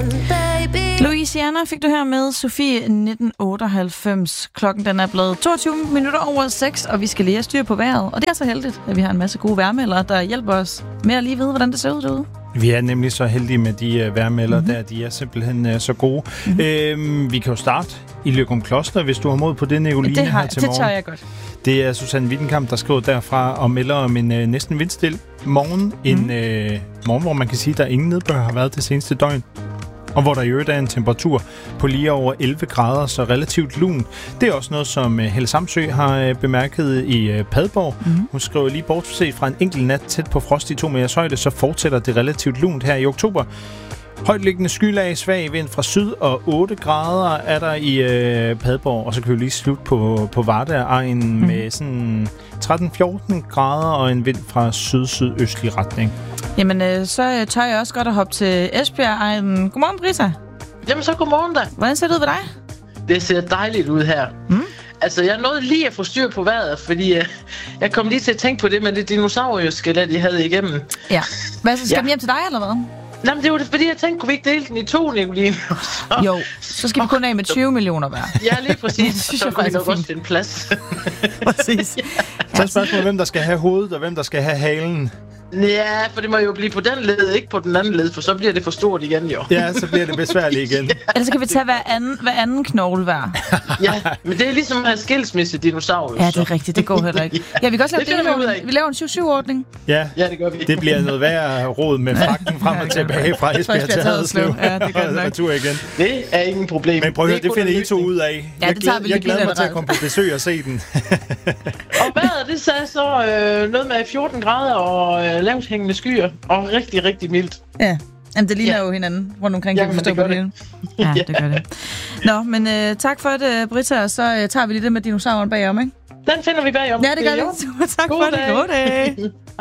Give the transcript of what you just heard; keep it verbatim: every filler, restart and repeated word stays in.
Louisiana fik du her med Sofie nitten otteoghalvfems. Klokken den er blevet toogtyve minutter over seks, og vi skal lige have styr på vejret. Og det er så heldigt, at vi har en masse gode vejrmeldere, der hjælper os med at lige vide, hvordan det ser ud derude. Vi er nemlig så heldige med de uh, vejrmelder mm-hmm. der. De er simpelthen uh, så gode. Mm-hmm. Øhm, vi kan jo starte i Løgum Kloster, hvis du har mod på det, Nicoline, det har, her til det morgen. Det tager jeg godt. Det er Susanne Wittenkamp, der skriver derfra og melder om en uh, næsten vindstill morgen. Mm. En uh, morgen, hvor man kan sige, at der ingen nedbør har været det seneste døgn. Og hvor der i øvrigt er en temperatur på lige over elleve grader, så relativt lun. Det er også noget, som Helle Samsø har bemærket i Padborg. Mm-hmm. Hun skriver lige bortset fra en enkelt nat tæt på frost i to meters højde, så fortsætter det relativt lunt her i oktober. Højtliggende skylag, svag vind fra syd, og otte grader er der i øh, Padborg. Og så kan vi lige slutte på, på Varde-egnen mm. med sådan tretten fjorten grader og en vind fra syd-sydøstlig retning. Jamen, øh, så tør jeg også godt at hoppe til Esbjerg-egnen. Godmorgen, Brita. Jamen, så godmorgen da. Hvordan ser det ud ved dig? Det ser dejligt ud her. Mm. Altså, jeg nåede lige at få styr på vejret, fordi uh, jeg kom lige til at tænke på det med det dinosaurieskelet, de havde igennem. Ja. Hvad, så skal ja. den hjem til dig, eller hvad? Nej, men det var det, fordi jeg tænkte, kunne vi ikke dele den i to, Nicoline? Jo, så skal vi kun af med tyve millioner hver. Ja, lige præcis. Det synes så jeg faktisk nok også til en plads. Præcis. Ja. Så er spørgsmålet, hvem der skal have hovedet, og hvem der skal have halen. Ja, for det må jo blive på den led, ikke på den anden led, for så bliver det for stort igen, jo. Ja, så bliver det besværligt igen. Ja. Ellers kan vi tage hver anden, hver anden knogle hver. Ja, men det er ligesom at have skilsmisse dinosaurier. Ja, det er rigtigt. Det går heller ikke. Ja, vi kan også lave det, det vi, vi laver en syv syv-ordning. Ja, ja, det gør vi. Det bliver noget værre råd med fragten frem og tilbage fra Esbjerg til Haderslev. Ja, det gør det nok. Retur igen. Det er ingen problem. Men prøv at høre, det, det finder I to ud af. Ja, det tager vi lige. Jeg glæder mig til at komme på besøg og se den. Og vejret, det sagde så øh, noget med fjorten grader og øh, lavt hængende skyer. Og rigtig, rigtig mildt. Ja, jamen det ligner ja. jo hinanden rundt omkring. Ja, men det gør det. Ja, det gør det. Nå, men øh, tak for det, Brita, og så øh, tager vi lige det med dinosauren bagom, ikke? Den finder vi bagom. Ja, det gør vi. Tak for det. God dag.